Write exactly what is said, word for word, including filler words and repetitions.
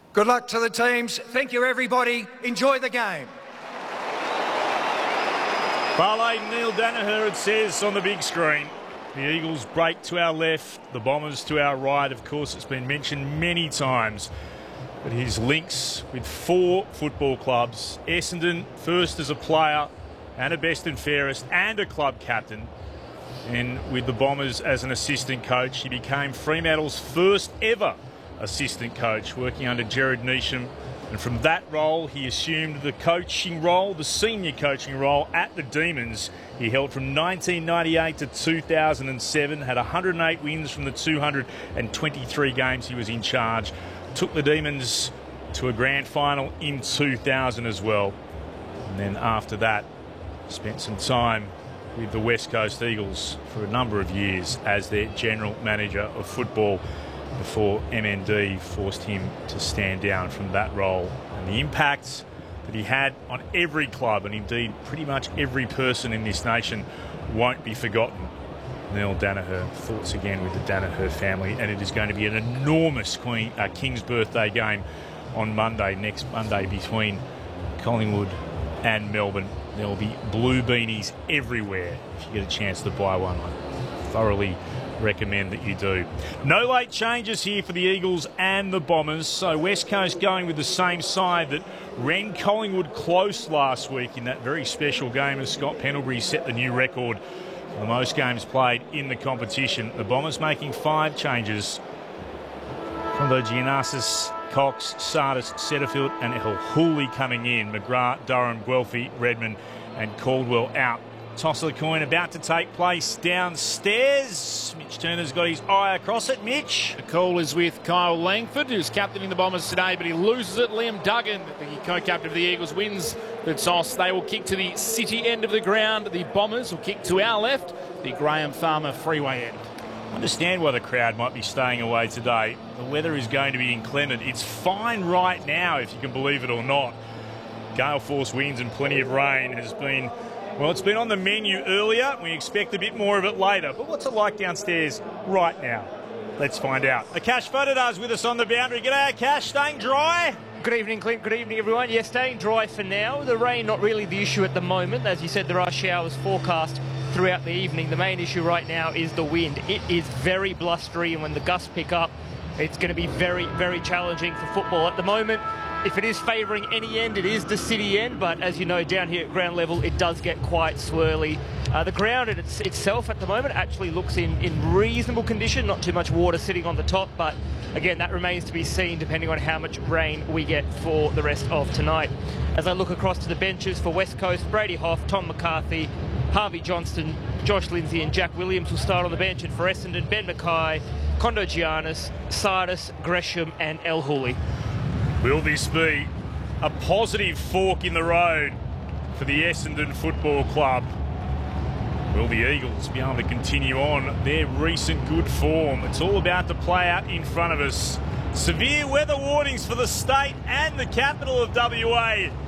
Good luck to the teams. Thank you, everybody. Enjoy the game. Barley, Neil Danaher, it says on the big screen. The Eagles break to our left, the Bombers to our right. Of course, it's been mentioned many times, but his links with four football clubs. Essendon, first as a player and a best and fairest and a club captain. And with the Bombers as an assistant coach, he became Fremantle's first ever assistant coach, working under Gerard Neesham. And from that role, he assumed the coaching role, the senior coaching role at the Demons. He held from nineteen ninety-eight to two thousand seven, had one hundred eight wins from the two hundred twenty-three games he was in charge. Took the Demons to a grand final in two thousand as well. And then after that, spent some time with the West Coast Eagles for a number of years as their general manager of football, before M N D forced him to stand down from that role. And the impact that he had on every club, and indeed pretty much every person in this nation, won't be forgotten. Neil Danaher, thoughts again with the Danaher family, and it is going to be an enormous Queen, uh, King's birthday game on Monday, next Monday, between Collingwood and Melbourne. There will be blue beanies everywhere if you get a chance to buy one. I thoroughly recommend that you do. No late changes here for the Eagles and the Bombers, so West Coast going with the same side that ran Collingwood close last week in that very special game as Scott Pendlebury set the new record for the most games played in the competition. The Bombers making five changes from the Giannakis, Cox, Sardis, Setterfield and El Hooley coming in. McGrath, Durham, Guelphy, Redmond and Caldwell out. Toss of the coin about to take place downstairs. Mitch Turner's got his eye across it. Mitch. The call is with Kyle Langford, who's captaining the Bombers today, but he loses it. Liam Duggan, the co-captain of the Eagles, wins the toss. They will kick to the city end of the ground. The Bombers will kick to our left, the Graham Farmer Freeway end. I understand why the crowd might be staying away today. The weather is going to be inclement. It's fine right now, if you can believe it or not. Gale force winds and plenty of rain has been... Well, it's been on the menu earlier. We expect a bit more of it later. But what's it like downstairs right now? Let's find out. Akash Fotodar with us on the boundary. G'day, Akash. Staying dry? Good evening, Clint. Good evening, everyone. Yes, staying dry for now. The rain not really the issue at the moment. As you said, there are showers forecast throughout the evening. The main issue right now is the wind. It is very blustery, and when the gusts pick up, it's going to be very, very challenging for football. At the moment, if it is favouring any end, it is the city end, but as you know, down here at ground level, it does get quite swirly. Uh, the ground it's, itself at the moment actually looks in, in reasonable condition, not too much water sitting on the top, but again, that remains to be seen depending on how much rain we get for the rest of tonight. As I look across to the benches for West Coast, Brady Hough, Tom McCarthy, Harvey Johnston, Josh Lindsay and Jack Williams will start on the bench, and for Essendon, Ben Mackay, Kondo Giannis, Sardis, Gresham and El Hooley. Will this be a positive fork in the road for the Essendon Football Club? Will the Eagles be able to continue on their recent good form? It's all about to play out in front of us. Severe weather warnings for the state and the capital of W A.